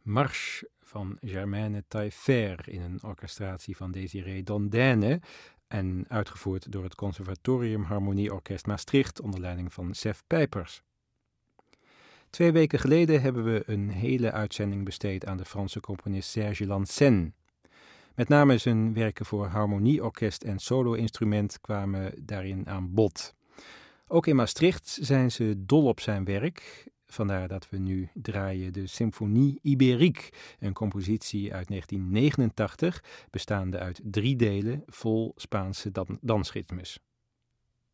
Marche van Germaine Taillefer in een orchestratie van Désiré Dondaine en uitgevoerd door het Conservatorium Harmonieorkest Maastricht onder leiding van Sef Pijpers. 2 weken geleden hebben we een hele uitzending besteed aan de Franse componist Serge Lansène. Met name zijn werken voor harmonieorkest en solo-instrument kwamen daarin aan bod. Ook in Maastricht zijn ze dol op zijn werk. Vandaar dat we nu draaien de Symphonie Ibérique, een compositie uit 1989, bestaande uit 3 delen vol Spaanse dansritmes.